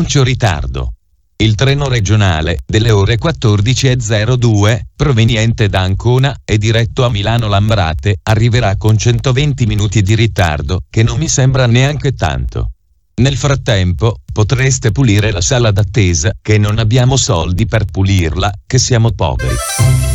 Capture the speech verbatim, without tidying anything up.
annuncio ritardo. Il treno regionale delle ore quattordici e zero due, proveniente da Ancona e diretto a Milano Lambrate, arriverà con centoventi minuti di ritardo, che non mi sembra neanche tanto. Nel frattempo, potreste pulire la sala d'attesa, che non abbiamo soldi per pulirla, che siamo poveri.